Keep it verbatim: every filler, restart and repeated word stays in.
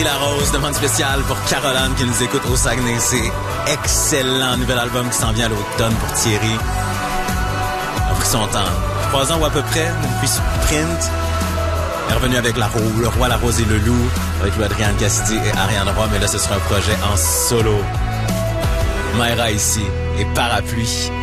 La Rose, demande spéciale pour Caroline qui nous écoute au Saguenay. C'est excellent. Nouvel album qui s'en vient à l'automne pour Thierry. A pris son temps. Trois ans ou à peu près, depuis Sprint. Il est revenu avec la Ro- Le Roi, la Rose et le Loup, avec Louis-Adrien Cassidy et Ariane Roy, mais là, ce sera un projet en solo. Maïra ici et Parapluie.